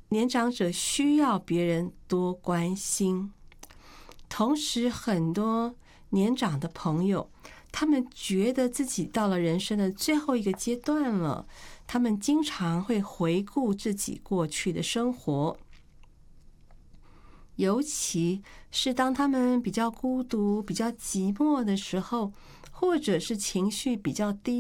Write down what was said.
年长者需要别人多关心。同时，很多年长的朋友，他们觉得自己到了人生的最后一个阶段了，他们经常会回顾自己过去的生活，尤其是当他们比较孤独、比较寂寞的时候，或者是情绪比较低